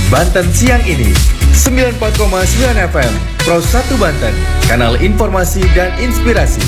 Banten siang ini 94,9 FM Pro 1 Banten, kanal informasi dan inspirasi.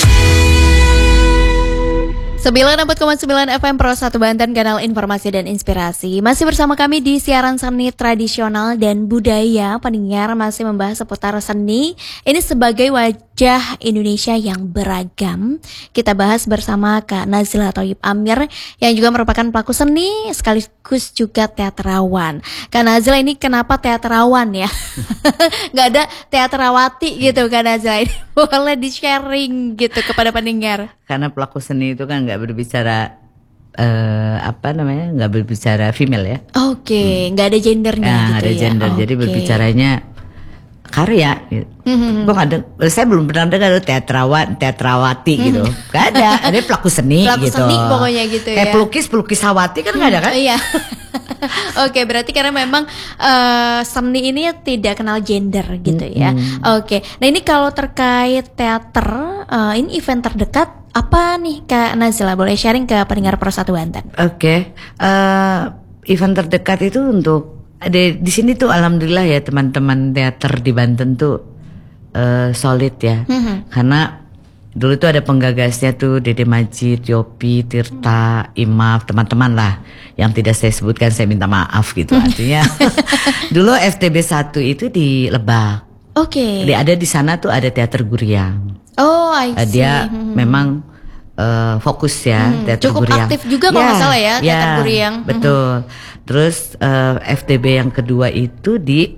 94,9 FM Pro 1 Banten, kanal informasi dan inspirasi. Masih bersama kami di siaran seni tradisional dan budaya. Pendengar masih membahas seputar seni. Ini sebagai wajah Indonesia yang beragam. Kita bahas bersama Kak Nazila Thoyib Amir yang juga merupakan pelaku seni sekaligus juga teaterawan. Kak Nazila, ini kenapa teaterawan ya? Gak ada teaterawati gitu Kak Nazila. Ini boleh di-sharing gitu kepada pendengar. Karena pelaku seni itu kan nggak berbicara nggak berbicara female ya. Oke, nggak ada gendernya gitu ada ya. gender, jadi berbicaranya karya. Gitu. Saya belum pernah dengar teaterawan, teaterawati gitu. Gak ada pelaku seni Pelaku gitu. seni pokoknya gitu ya. Kayak pelukisawati kan nggak ada kan? Iya. Oke, berarti karena memang seni ini tidak kenal gender gitu ya. Oke, nah ini kalau terkait teater, ini event terdekat apa nih Kak Nazila? Boleh sharing ke pendengar Pro 1 Banten? Oke, event terdekat itu untuk di sini tuh alhamdulillah ya teman-teman teater di Banten tuh solid ya. Karena dulu tuh ada penggagasnya tuh Dede Majid, Yopi, Tirta, Imaf, teman-teman lah yang tidak saya sebutkan, saya minta maaf gitu. Artinya dulu FTB 1 itu di Lebak. Oke. Ada di sana tuh ada teater Guriang. Oh, I see. Dia memang fokus ya teater cukup Guriang. Aktif juga kalau nggak salah ya teater Guriang. Betul. Terus FTB yang kedua itu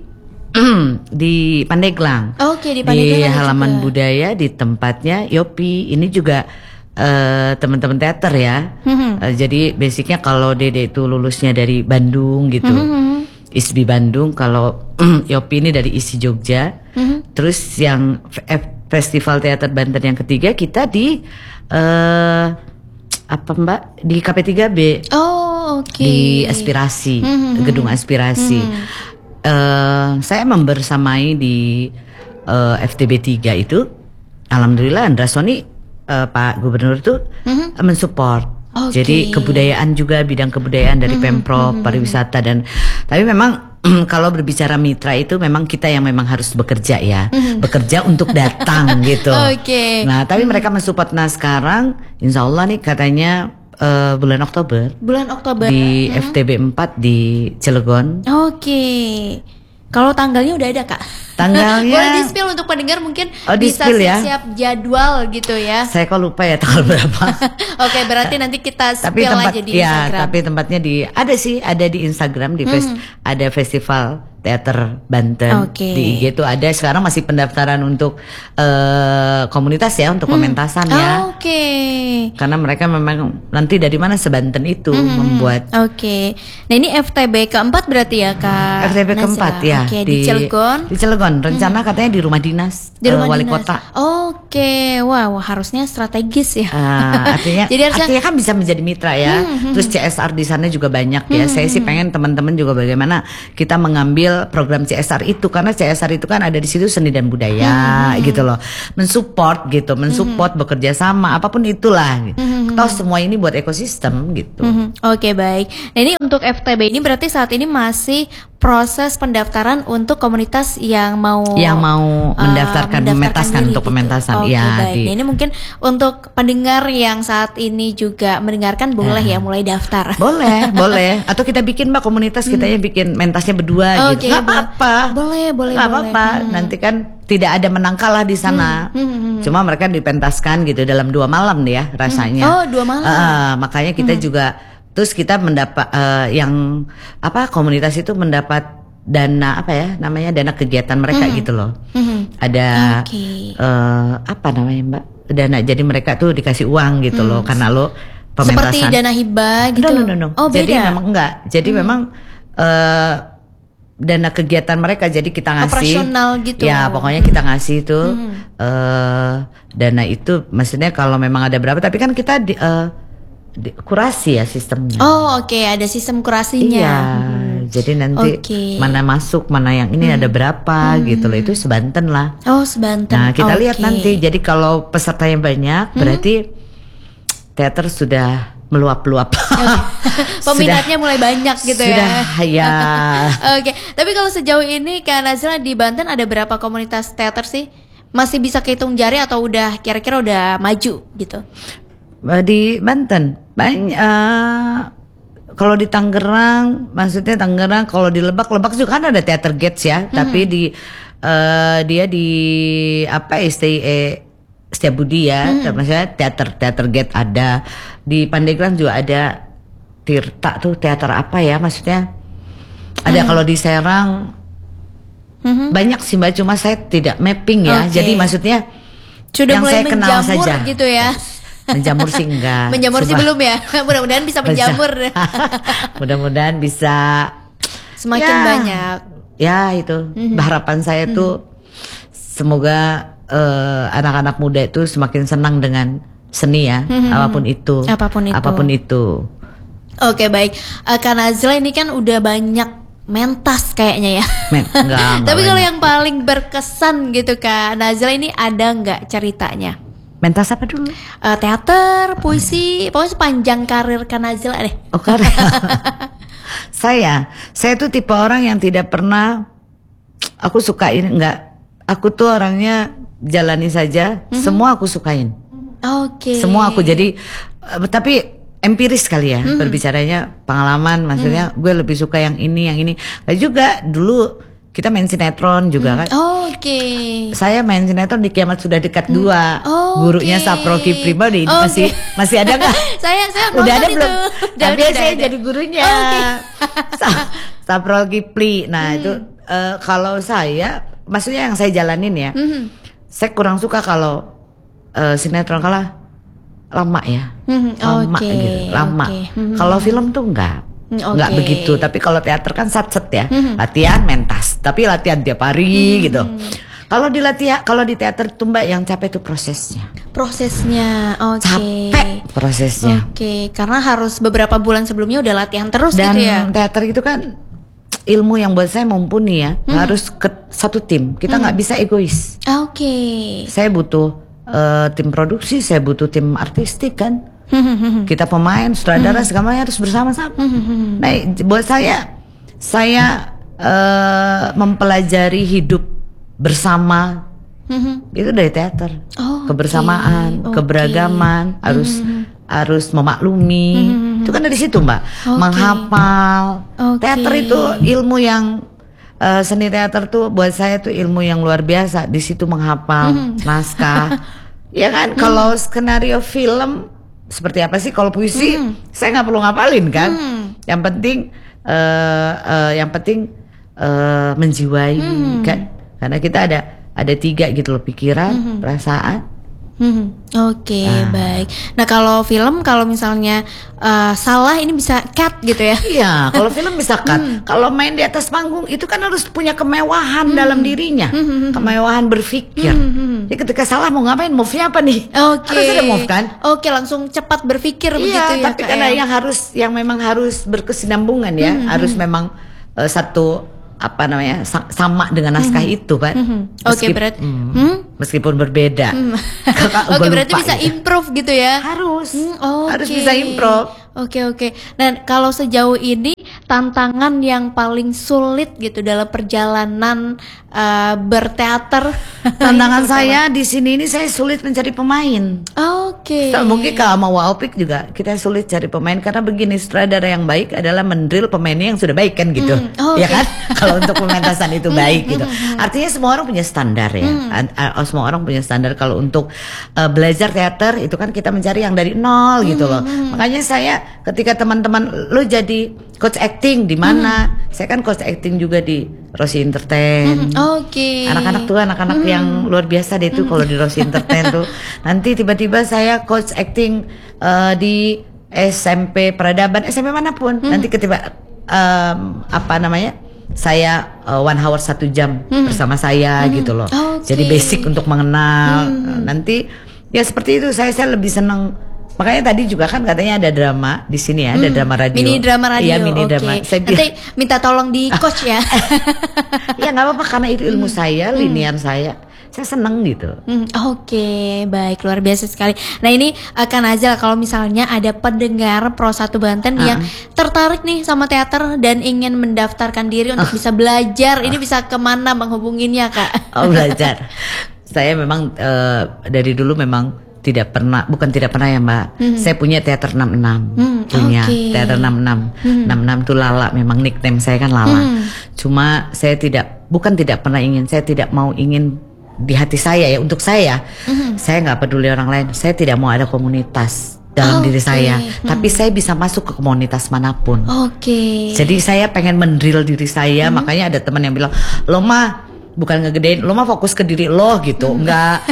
di Pandeglang. Oke, di Pandeglang. Di halaman juga budaya di tempatnya Yopi. Ini juga teman-teman teater ya. Jadi basicnya kalau Dede itu lulusnya dari Bandung gitu. ISBI Bandung, kalau Yopi ini dari ISI Jogja. Terus yang Festival Teater Banten yang ketiga kita di di KP3B. Oh, oke. Di Aspirasi, Gedung Aspirasi. Saya membersamai di FTB 3 itu. Alhamdulillah Andra Soni Pak Gubernur itu mensupport. Jadi kebudayaan juga, bidang kebudayaan dari Pemprov, pariwisata dan tapi memang kalau berbicara mitra itu memang kita yang memang harus bekerja ya, bekerja untuk datang gitu. Nah tapi mereka mensupport. Nah sekarang Insya Allah nih katanya bulan Oktober di FTB 4 di Cilegon. Kalau tanggalnya udah ada Kak? Tanggalnya boleh di-spill untuk pendengar mungkin bisa siap-siap jadwal gitu ya. Saya kok lupa ya tanggal berapa. Oke, berarti nanti kita spill aja di Instagram. Tapi tempatnya ada di Instagram ada festival teater Banten di IG tuh ada. Sekarang masih pendaftaran untuk komunitas ya, untuk pementasan ya. Karena mereka memang nanti dari mana sebanten itu membuat. Nah ini FTB keempat berarti ya Kak? FTB keempat ya. Di Cilegon. Di Cilegon. Rencana katanya di rumah dinas wali kota. Wow, harusnya strategis ya. Artinya kan bisa menjadi mitra ya. Terus CSR di sana juga banyak ya. Saya sih pengen teman-teman juga bagaimana kita mengambil program CSR itu, karena CSR itu kan ada di situ seni dan budaya gitu loh. Mensupport bekerja sama apapun itulah. Toh semua ini buat ekosistem gitu. Oke, baik. Nah ini untuk FTB ini berarti saat ini masih proses pendaftaran untuk komunitas yang mau mendaftarkan pementasan untuk pementasan. Baik. Nah, ini mungkin untuk pendengar yang saat ini juga mendengarkan boleh ya mulai daftar. Boleh. Atau kita bikin Mbak komunitas, kita bikin mentasnya berdua gitu. Nggak apa-apa. Boleh. Nggak apa-apa. Nanti kan tidak ada menang kalah di sana. Cuma mereka dipentaskan gitu dalam 2 malam nih ya rasanya. 2 malam. Makanya kita juga terus kita mendapat komunitas itu mendapat dana dana kegiatan mereka gitu loh. Ada Mbak, dana, jadi mereka tuh dikasih uang gitu loh karena lo pementasan. Seperti dana hibah gitu. No. Jadi memang enggak. Jadi memang dana kegiatan mereka, jadi kita ngasih operasional gitu. Ya pokoknya kita ngasih itu dana itu, maksudnya kalau memang ada berapa, tapi kan kita kurasi ya sistemnya. Ada sistem kurasinya. Iya, jadi nanti mana masuk, mana yang ini ada berapa gitu loh, itu sebanten lah. Sebanten. Nah kita lihat nanti, jadi kalau pesertanya banyak berarti teater sudah meluap-luap. Peminatnya mulai banyak gitu sudah, ya. Oke, tapi kalau sejauh ini Kak Nazila di Banten ada berapa komunitas teater sih? Masih bisa kehitung jari atau udah kira-kira udah maju gitu? Di Banten banyak. Kalau di Tangerang, maksudnya Tangerang, kalau di Lebak juga kan ada Theater Gates ya, tapi dia di apa Setiabudi ya, maksudnya Theater Gate ada, di Pandeglang juga ada Tirta tuh teater apa ya, maksudnya ada. Kalau di Serang banyak sih Mbak, cuma saya tidak mapping ya, jadi maksudnya sudah yang mulai saya kenal saja gitu ya. Menjamur sih enggak. Menjamur sih belum ya. Mudah-mudahan bisa menjamur. Mudah-mudahan bisa semakin banyak. Ya itu harapan saya tuh semoga anak-anak muda itu semakin senang dengan seni ya, apapun itu. Oke, baik. Kak Nazila ini kan udah banyak mentas kayaknya ya. Enggak. Tapi kalau yang paling berkesan gitu Kak Nazila ini ada nggak ceritanya? Mentas apa dulu? Teater, puisi, pokoknya sepanjang karir Kak Nazila deh. Oh, karir. Saya tuh tipe orang yang tidak pernah aku sukain, enggak. Aku tuh orangnya jalani saja, semua aku sukain. Oke. Semua aku jadi, tapi empiris kali ya, berbicaranya pengalaman, maksudnya gue lebih suka yang ini. Nah juga dulu kita main sinetron juga kan. Oke. Saya main sinetron di Kiamat Sudah Dekat 2. Gurunya Saproki Pribadi. Masih ada nggak? saya udah ada itu. belum? Tapi saya jadi gurunya. Saproki Pri. Nah itu kalau saya, maksudnya yang saya jalanin ya, saya kurang suka kalau sinetron kalah lama ya, lama gitu, lama. Kalau film tuh nggak begitu, tapi kalau teater kan satset ya, latihan mentas, tapi latihan tiap hari gitu. Kalau di teater tuh Mbak yang capek tuh prosesnya. Capek prosesnya. Karena harus beberapa bulan sebelumnya udah latihan terus dan gitu ya. Dan teater itu kan ilmu yang buat saya mumpuni ya, harus ke satu tim. Kita nggak bisa egois. Saya butuh tim produksi, saya butuh tim artistik kan. Kita pemain, sutradara, semuanya harus bersama-sama. Nah, buat saya mempelajari hidup bersama itu dari teater. Kebersamaan, keberagaman, harus memaklumi. Itu kan dari situ Mbak. Menghafal. Teater itu ilmu yang seni teater tuh buat saya tuh ilmu yang luar biasa. Di situ menghafal naskah. Ya kan, kalau skenario film seperti apa sih? Kalau puisi saya nggak perlu ngapalin kan. Yang penting menjiwai kan. Karena kita ada 3 gitu loh, pikiran, perasaan. Baik. Nah kalau film, kalau misalnya salah ini bisa cut gitu ya? Iya, kalau film bisa cut. Kalau main di atas panggung itu kan harus punya kemewahan dalam dirinya, kemewahan berpikir. Jadi ketika salah mau ngapain, move-nya apa nih? Harus ada move kan? Langsung cepat berpikir begitu ya? Tapi karena yang memang harus berkesinambungan ya, harus memang satu sama dengan naskah itu kan. Berarti meskipun berbeda. Berarti bisa improve gitu ya? Harus bisa improve. Nah kalau sejauh ini tantangan yang paling sulit gitu dalam perjalanan berteater. Tantangan saya di sini ini saya sulit mencari pemain. Mungkin kalau mau Opik juga kita sulit cari pemain karena begini, sutradara yang baik adalah mendrill pemainnya yang sudah baik kan gitu. Ya kan? Kalau untuk pementasan itu baik gitu. Artinya semua orang punya standar ya. Semua orang punya standar. Kalau untuk belajar teater itu kan kita mencari yang dari nol gitu loh. Makanya saya ketika teman-teman lo jadi coach acting di mana? Saya kan coach acting juga di Rossi Entertain. Anak-anak tuh anak-anak yang luar biasa deh tuh kalau di Rossi Entertain tuh. Nanti tiba-tiba saya coach acting di SMP Peradaban, SMP manapun. Nanti ketika saya 1 hour 1 jam bersama saya gitu loh. Jadi basic untuk mengenal. Nanti ya seperti itu saya lebih senang. Makanya tadi juga kan katanya ada drama di sini ya, ada drama radio. Mini drama radio. Iya, mini drama. Nanti minta tolong di coach ya. Ya nggak apa-apa karena itu ilmu saya, linear saya. saya seneng gitu. Oke, baik, luar biasa sekali. Nah ini Kak Nazila, kalau misalnya ada pendengar Pro 1 Banten yang tertarik nih sama teater dan ingin mendaftarkan diri untuk bisa belajar, ini bisa kemana menghubunginya Kak? Oh, belajar. Saya memang dari dulu memang bukan tidak pernah ya Mbak. Saya punya teater 66. Punya teater 66. 66 tuh Lala, memang nickname saya kan Lala. Cuma saya bukan tidak pernah ingin, saya tidak mau ingin di hati saya ya, untuk saya. Saya nggak peduli orang lain. Saya tidak mau ada komunitas dalam diri saya, tapi saya bisa masuk ke komunitas manapun. Jadi saya pengen mendrill diri saya, makanya ada teman yang bilang, "Lo mah bukan ngegedein, lo mah fokus ke diri lo gitu." Enggak.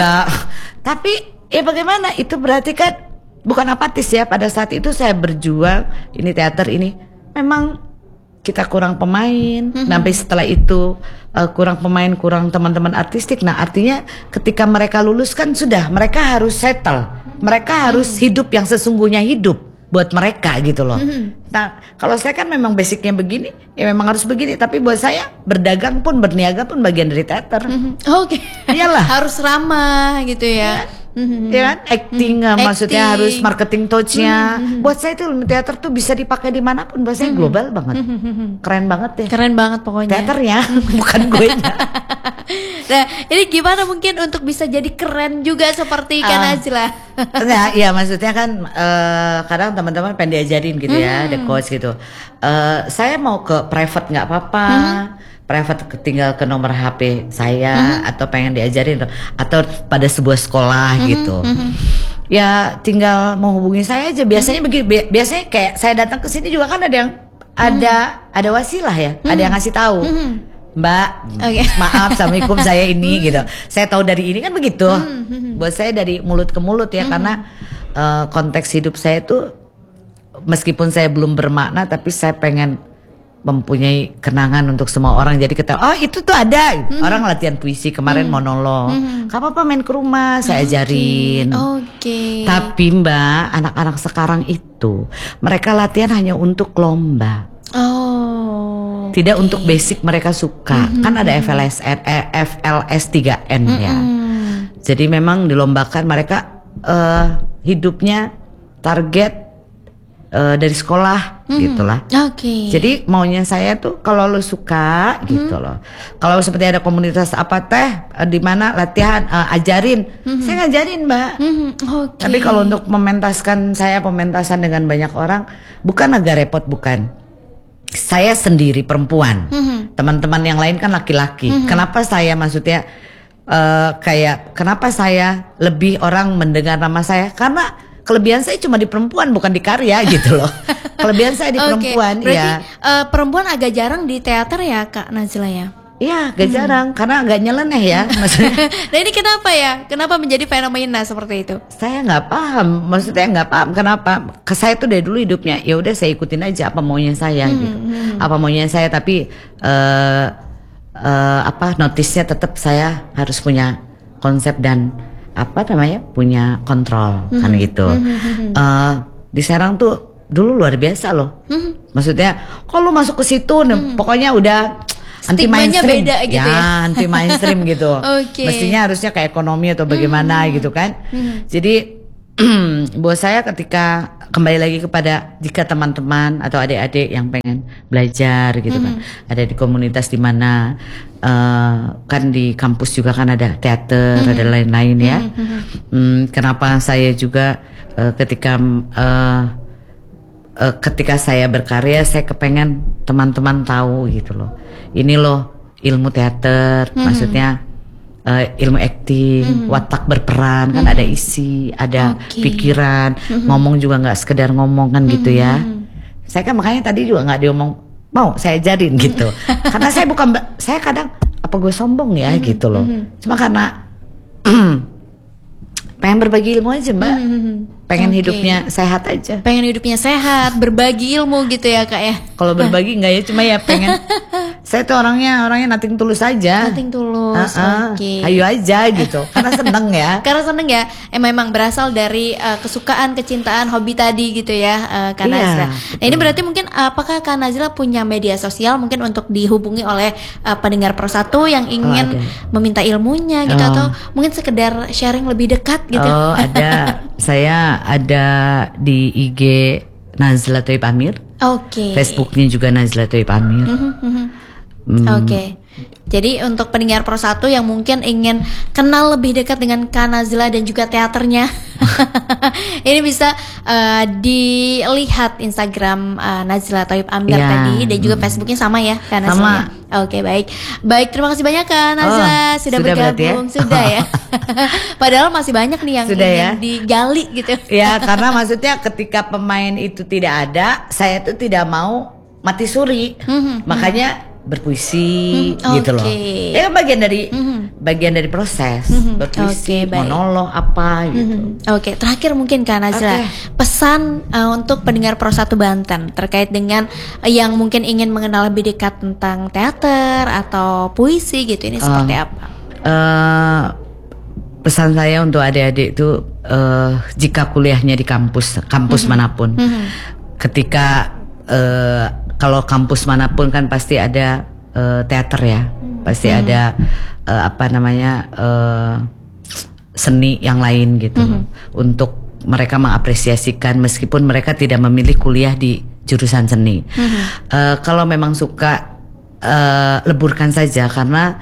Tapi ya bagaimana? Itu berarti kan bukan apatis ya. Pada saat itu saya berjuang, ini teater ini memang kita kurang pemain. Sampai setelah itu kurang pemain, kurang teman-teman artistik. Nah artinya ketika mereka lulus kan sudah, mereka harus settle. Mereka harus hidup yang sesungguhnya hidup buat mereka gitu loh. Nah kalau saya kan memang basicnya begini, ya memang harus begini. Tapi buat saya berdagang pun, berniaga pun bagian dari teater. Iyalah. Harus ramah gitu ya. Ya kan, acting, maksudnya harus marketing touch-nya. Buat saya itu ilmu teater tuh bisa dipakai dimanapun. Buat saya global banget, keren banget deh. Keren banget pokoknya. Teaternya, bukan gue. Nah, ini gimana mungkin untuk bisa jadi keren juga seperti Kak Nazila? Nah, ya maksudnya kan kadang teman-teman pengen diajarin gitu ya, the coach gitu. Saya mau ke private nggak apa-apa. Private tinggal ke nomor HP saya atau pengen diajarin atau pada sebuah sekolah gitu. Ya tinggal menghubungi saya aja. Biasanya biasanya kayak saya datang ke sini juga kan ada yang ada wasilah ya, ada yang ngasih tahu. Mbak, maaf, assalamualaikum, saya ini gitu. Saya tahu dari ini kan begitu. Buat saya dari mulut ke mulut ya, karena konteks hidup saya tuh meskipun saya belum bermakna, tapi saya pengen mempunyai kenangan untuk semua orang. Jadi kita, oh itu tuh ada orang latihan puisi kemarin monolog. Gak apa-apa main ke rumah, saya ajarin. Tapi Mbak, anak-anak sekarang itu mereka latihan hanya untuk lomba. Tidak untuk basic mereka suka. Kan ada FLS 3N ya. Jadi memang dilombakan mereka hidupnya target dari sekolah gitulah. Jadi maunya saya tuh kalau lo suka gitu loh. Kalau seperti ada komunitas apa teh di mana latihan ajarin, saya ngajarin Mbak. Tapi kalau untuk pementasan dengan banyak orang bukan agak repot, bukan. Saya sendiri perempuan, teman-teman yang lain kan laki-laki. Kenapa saya maksudnya kenapa saya lebih orang mendengar nama saya? Karena kelebihan saya cuma di perempuan, bukan di karya gitu loh. Kelebihan saya di perempuan. Berarti perempuan agak jarang di teater ya Kak Nazila ya? Iya, agak jarang karena agak nyeleneh ya maksudnya. Nah ini kenapa ya? Kenapa menjadi fenomena seperti itu? Saya nggak paham, maksudnya nggak paham kenapa. Saya tuh dari dulu hidupnya ya udah saya ikutin aja apa maunya saya gitu. Apa maunya saya, tapi notisnya tetap saya harus punya konsep dan punya kontrol kan gitu. Di Serang tuh dulu luar biasa loh. Maksudnya kalau masuk ke situ pokoknya udah anti mainstream beda gitu ya, anti mainstream gitu. Mestinya harusnya kayak ekonomi atau bagaimana gitu kan. Jadi buat saya ketika kembali lagi kepada jika teman-teman atau adik-adik yang pengen belajar gitu kan, ada di komunitas di mana kan di kampus juga kan ada teater, ada lain-lain ya. Kenapa saya juga ketika saya berkarya saya kepengen teman-teman tahu gitu loh. Ini loh ilmu teater, maksudnya ilmu acting, watak berperan kan ada isi, ada pikiran, ngomong juga nggak sekedar ngomong kan gitu ya. Saya kan makanya tadi juga nggak diomong mau saya ajarin gitu. Karena saya kadang apa gue sombong ya gitu loh. Cuma karena pengen berbagi ilmu aja Mbak. Pengen hidupnya sehat aja. Pengen hidupnya sehat, berbagi ilmu gitu ya Kak ya. Kalau berbagi enggak ya, cuma ya pengen Saya tuh orangnya nating tulus aja. Nating tulus. Oke. Ayo aja gitu. Karena seneng ya. Karena seneng ya. Memang berasal dari kesukaan, kecintaan, hobi tadi gitu ya, Kak Nazla. Nah, ini berarti mungkin apakah Kak Nazla punya media sosial mungkin untuk dihubungi oleh pendengar Pro 1 yang ingin meminta ilmunya gitu, atau mungkin sekedar sharing lebih dekat gitu? Oh, ada. Saya ada di IG Nazla Thoib Amir. Oke. Facebooknya juga Nazla Thoib Amir. Oke. Jadi untuk pendengar Pro 1 yang mungkin ingin kenal lebih dekat dengan Kak Nazla dan juga teaternya, ini bisa dilihat Instagram Nazla Thoib Amir tadi, dan juga Facebooknya sama ya Kak Nazla. Sama. Oke, baik. Terima kasih banyak Kak Nazla sudah bergabung. Ya? Sudah ya. Padahal masih banyak nih yang sudah ingin digali gitu. Ya, karena maksudnya ketika pemain itu tidak ada, saya tuh tidak mau mati suri. Makanya berpuisi gitu loh. Ya kan bagian dari proses berpuisi, monolog apa gitu. Oke, terakhir mungkin Kak Nazla, pesan untuk pendengar Pro 1 Banten terkait dengan yang mungkin ingin mengenal lebih dekat tentang teater atau puisi gitu, ini seperti apa? Pesan saya untuk adik-adik itu jika kuliahnya di kampus manapun, ketika kalau kampus manapun kan pasti ada teater ya, pasti ada seni yang lain gitu, untuk mereka mengapresiasikan meskipun mereka tidak memilih kuliah di jurusan seni. Kalau memang suka, leburkan saja, karena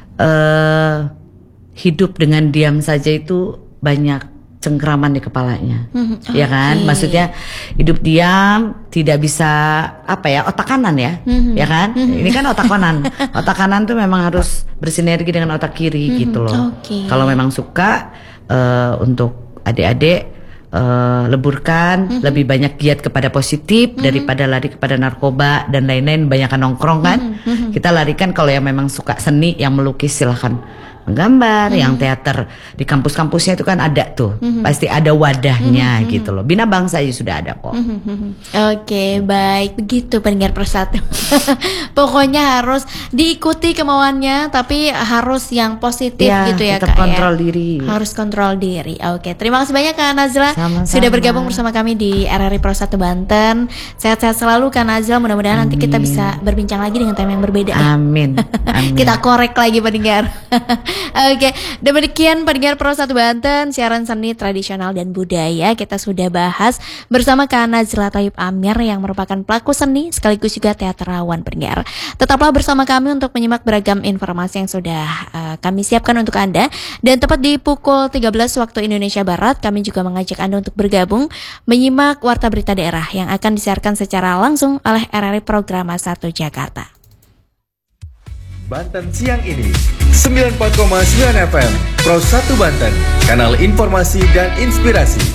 hidup dengan diam saja itu banyak cengkraman di kepalanya, ya kan? Maksudnya hidup diam, tidak bisa otak kanan ya, ya kan? Ini kan otak kanan. Otak kanan tuh memang harus bersinergi dengan otak kiri gitu loh. Kalau memang suka, untuk adik-adik leburkan, lebih banyak giat kepada positif daripada lari kepada narkoba dan lain-lain, banyakkan nongkrong kan. Kita larikan kalau yang memang suka seni, yang melukis silahkan menggambar, yang teater di kampus-kampusnya itu kan ada tuh, pasti ada wadahnya gitu loh. Bina Bangsa aja sudah ada kok. Oke, baik, begitu pendengar Pro 1. Pokoknya harus diikuti kemauannya, tapi harus yang positif gitu ya Kak. Kontrol diri. Harus kontrol diri. Oke, terima kasih banyak Kak Nazla sudah bergabung bersama kami di RRI Pro 1 Banten. Sehat-sehat selalu Kak Nazla. Mudah-mudahan nanti kita bisa berbincang lagi dengan tema yang berbeda. Amin. Kita korek lagi pendengar. Oke, demikian pendengar Pro 1 Banten, siaran seni tradisional dan budaya. Kita sudah bahas bersama Kak Nazla Thoib Amir yang merupakan pelaku seni sekaligus juga teaterawan pendengar. Tetaplah bersama kami untuk menyimak beragam informasi yang sudah kami siapkan untuk Anda. Dan tepat di pukul 13 waktu Indonesia Barat, kami juga mengajak Anda untuk bergabung menyimak Warta Berita Daerah yang akan disiarkan secara langsung oleh RRI Programa 1 Jakarta. Banten siang ini 94,9 FM Pro 1 Banten, kanal informasi dan inspirasi.